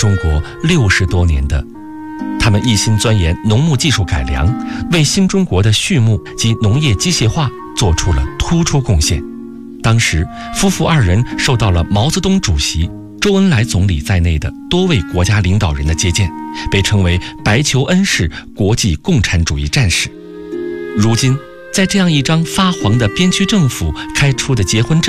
中国60多年的。他们一心钻研农牧技术改良，为新中国的畜牧及农业机械化做出了突出贡献。当时，夫妇2人受到了毛泽东主席、周恩来总理在内的多位国家领导人的接见，被称为白求恩式国际共产主义战士。如今，在这样一张发黄的边区政府开出的结婚证